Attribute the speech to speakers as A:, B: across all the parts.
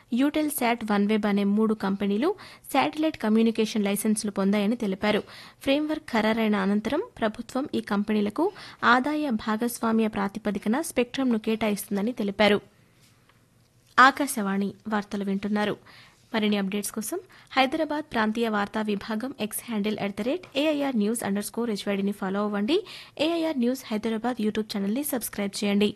A: యూటెల్ SAT OneWeb అనే 3 కంపెనీలు satellite communication లైసెన్సులు పొందాయని తెలిపారు. ఫ్రేమ్వర్క్ ఖరారైన అనంతరం ప్రభుత్వం ఈ కంపెనీలకు ఆదాయ భాగస్వామ్య ప్రాతిపదికన స్పెక్ట్రమ్ను కేటాయిస్తుందని తెలిపారు. ఆకాశవాణి వార్తలు వింటున్నారు. మరిన్ని అప్డేట్స్ కోసం హైదరాబాద్ ప్రాంతీయ వార్తా విభాగం ఎక్స్ హ్యాండిల్ @AIR_News_HYDని ఫాలో అవ్వండి. ఏఐఆర్ న్యూస్ హైదరాబాద్ యూట్యూబ్ ఛానల్ని సబ్స్క్రైబ్ చేయండి.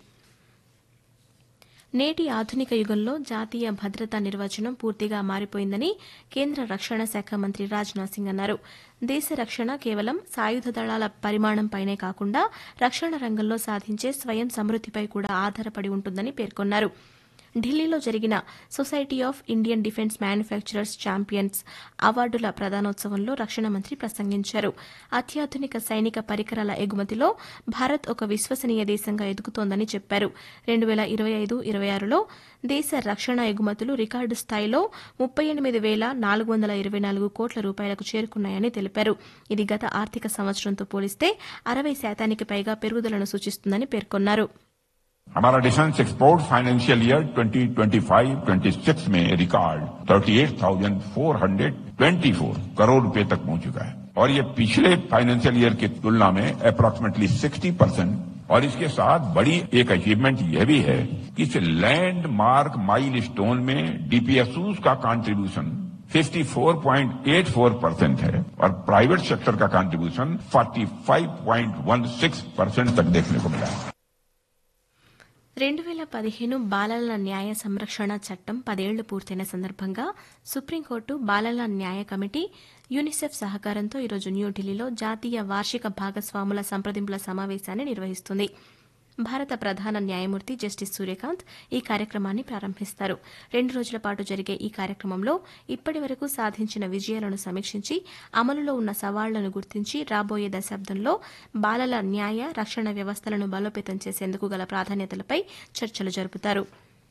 A: నేటి ఆధునిక యుగంలో జాతీయ భద్రతా నిర్వచనం పూర్తిగా మారిపోయిందని కేంద్ర రక్షణ శాఖ మంత్రి రాజ్నాథ్ సింగ్ అన్నారు. దేశ రక్షణ కేవలం సాయుధ దళాల పరిమాణంపైనే కాకుండా రక్షణ రంగంలో సాధించే స్వయం సమృద్దిపై కూడా ఆధారపడి ఉంటుందని పేర్కొన్నారు. ఢిల్లీలో జరిగిన society of Indian defence manufacturers champions అవార్డుల ప్రదానోత్సవంలో రక్షణ మంత్రి ప్రసంగించారు. అత్యాధునిక సైనిక పరికరాల ఎగుమతిలో భారత్ ఒక విశ్వసనీయ దేశంగా ఎదుగుతోందని చెప్పారు. 2025-26లో దేశ రక్షణ ఎగుమతులు రికార్డు స్థాయిలో 38,424 కోట్ల రూపాయలకు చేరుకున్నాయని తెలిపారు. ఇది గత ఆర్థిక సంవత్సరంతో పోలిస్తే 60% పైగా పెరుగుదలను సూచిస్తుందని పేర్కొన్నారు.
B: हमारा डिफेंस एक्सपोर्ट फाइनेंशियल ईयर 2025-26 में रिकॉर्ड 38,424 करोड़ रुपए तक पहुंच चुका है और ये पिछले फाइनेंशियल ईयर की तुलना में अप्रॉक्सीमेटली 60%। और इसके साथ बड़ी एक अचीवमेंट यह भी है कि इस लैंडमार्क माइलस्टोन में डीपीएसयूज का कंट्रीब्यूशन 54.84% है और प्राइवेट सेक्टर का कंट्रीब्यूशन 45.16% तक देखने को मिला है.
A: 2015 బాలల న్యాయ సంరక్షణ చట్టం 10 ఏళ్లు పూర్తయిన సందర్భంగా సుప్రీంకోర్టు బాలల న్యాయ కమిటీ, యూనిసెఫ్ సహకారంతో ఈరోజు న్యూఢిల్లీలో జాతీయ వార్షిక భాగస్వాముల సంప్రదింపుల సమావేశాన్ని నిర్వహిస్తుంది. భారత ప్రధాన న్యాయమూర్తి జస్టిస్ సూర్యకాంత్ ఈ కార్యక్రమాన్ని ప్రారంభిస్తారు. 2 రోజుల పాటు జరిగే ఈ కార్యక్రమంలో ఇప్పటి వరకు సాధించిన విజయాలను సమీక్షించి అమలులో ఉన్న సవాళ్లను గుర్తించి రాబోయే దశాబ్దంలో బాలల న్యాయ రక్షణ వ్యవస్థలను బలోపేతం చేసేందుకు గల ప్రాధాన్యతలపై చర్చలు జరుపుతారు.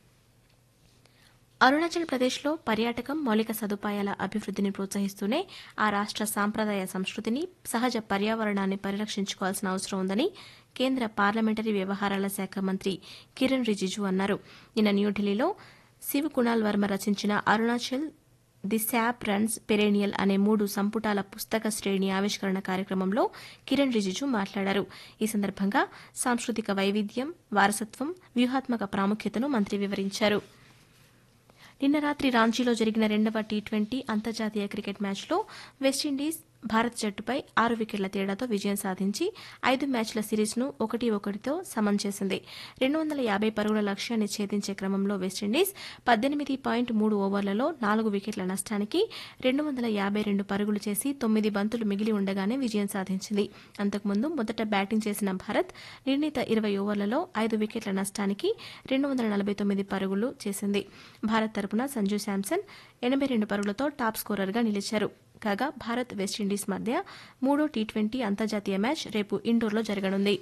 A: అరుణాచల్ ప్రదేశ్లో పర్యాటకం, మౌలిక సదుపాయాల అభివృద్దిని ప్రోత్సహిస్తూనే ఆ రాష్ట సాంప్రదాయ సంస్కృతిని, సహజ పర్యావరణాన్ని పరిరక్షించుకోవాల్సిన అవసరం ఉందని కేంద్ర పార్లమెంటరీ వ్యవహారాల శాఖ మంత్రి కిరణ్ రిజిజు అన్నారు. నిన్న న్యూఢిల్లీలో శివ్ కుణాల్ వర్మ రచించిన Arunachal the SAAP runs perennial అనే 3 సంపుటాల పుస్తక శ్రేణి ఆవిష్కరణ కార్యక్రమంలో కిరణ్ రిజిజు మాట్లాడారు. ఈ సందర్భంగా సాంస్కృతిక వైవిధ్యం, వారసత్వం, వ్యూహాత్మక ప్రాముఖ్యతను మంత్రి వివరించారు. నిన్న రాత్రి రాంచీలో జరిగిన 2వ టీ20 అంతర్జాతీయ క్రికెట్ మ్యాచ్లో వెస్టిండీస్ భారత్ జట్టుపై 6 వికెట్ల తేడాతో విజయం సాధించి 5 మ్యాచ్ల సిరీస్ను 1-1తో సమం చేసింది. 250 పరుగుల లక్ష్యాన్ని ఛేదించే క్రమంలో వెస్టిండీస్ 18.3 ఓవర్లలో 4 వికెట్ల నష్టానికి 252 పరుగులు చేసి 9 బంతులు మిగిలి ఉండగానే విజయం సాధించింది. అంతకుముందు మొదట బ్యాటింగ్ చేసిన భారత్ నిర్ణీత 20 ఓవర్లలో 5 వికెట్ల నష్టానికి 249 పరుగులు చేసింది. భారత్ తరపున సంజు శాంసన్ 82 పరుగులతో టాప్ స్కోరర్గా నిలిచారు. కాగా భారత్ వెస్టిండీస్ మధ్య 3వ టీ20 అంతర్జాతీయ మ్యాచ్ రేపు ఇండోర్లో జరగనుంది.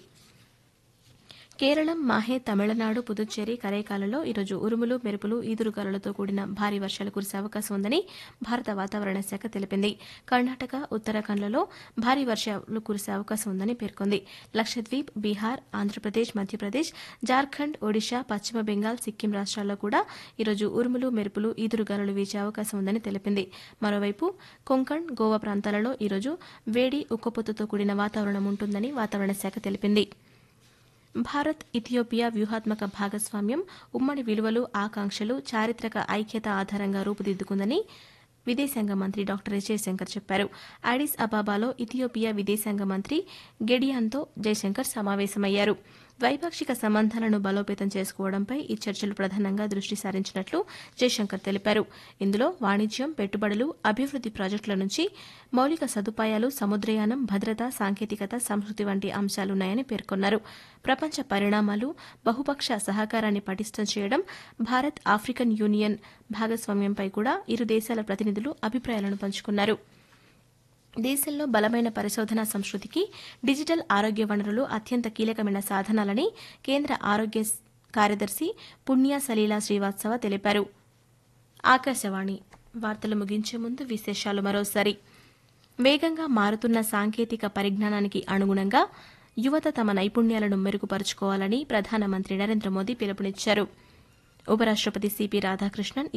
A: కేరళం, మాహే, తమిళనాడు, పుదుచ్చేరి, కరైకాలలో ఈరోజు ఉరుములు, మెరుపులు, ఈదురుగాలులతో కూడిన భారీ వర్షాలు కురిసే అవకాశం ఉందని భారత వాతావరణ శాఖ తెలిపింది. కర్ణాటక, ఉత్తరాఖండ్లలో భారీ వర్షాలు కురిసే అవకాశం ఉందని పేర్కొంది. లక్షద్వీప్, బీహార్, ఆంధ్రప్రదేశ్, మధ్యప్రదేశ్, జార్ఖండ్, ఒడిషా, పశ్చిమ బెంగాల్, సిక్కిం రాష్ట్రాల్లో కూడా ఈరోజు ఉరుములు, మెరుపులు, ఈదురుగాలులు వీచే అవకాశం ఉందని తెలిపింది. మరోవైపు కొంకణ్, గోవా ప్రాంతాలలో ఈరోజు వేడి, ఉక్కపోతతో కూడిన వాతావరణం ఉంటుందని వాతావరణ శాఖ తెలిపింది. భారత్, ఇథియోపియా వ్యూహాత్మక భాగస్వామ్యం ఉమ్మడి విలువలు, ఆకాంక్షలు, చారిత్రక ఐక్యత ఆధారంగా రూపుదిద్దుకుందని విదేశాంగ మంత్రి డాక్టర్ ఎస్ జయశంకర్ చెప్పారు. అడిస్ అబాబాలో ఇథియోపియా విదేశాంగ మంత్రి గెడియాన్తో జయశంకర్ సమావేశమయ్యారు. ద్వైపాక్షిక సంబంధాలను బలోపేతం చేసుకోవడంపై ఈ చర్చలు ప్రధానంగా దృష్టి సారించినట్లు జయశంకర్ తెలిపారు. ఇందులో వాణిజ్యం, పెట్టుబడులు, అభివృద్ది ప్రాజెక్టుల నుంచి మౌలిక సదుపాయాలు, సముద్రయానం, భద్రత, సాంకేతికత, సంస్కృతి వంటి అంశాలున్నాయని పేర్కొన్నారు. ప్రపంచ పరిణామాలు, బహుపక్ష సహకారాన్ని పటిష్టం చేయడం, భారత్ ఆఫ్రికన్ యూనియన్ భాగస్వామ్యంపై కూడా ఇరు దేశాల ప్రతినిధులు అభిప్రాయాలను పంచుకున్నారు. దేశంలో బలమైన పరిశోధనా సంస్కృతికి డిజిటల్ ఆరోగ్య వనరులు అత్యంత కీలకమైన సాధనాలని కేంద్ర ఆరోగ్య కార్యదర్శి పుణ్య సలీలా శ్రీవాత్సవ తెలిపారు. ఆకాశవాణి వార్తలు ముగించే ముందు విశేషాలు మరోసారి. వేగంగా మారుతున్న సాంకేతిక పరిజ్ఞానానికి అనుగుణంగా యువత తమ నైపుణ్యాలను మెరుగుపరుచుకోవాలని ప్రధానమంత్రి నరేంద్ర మోదీ పిలుపునిచ్చారు. ఉపరాష్టపతి సిపి రాధాకృష్ణన్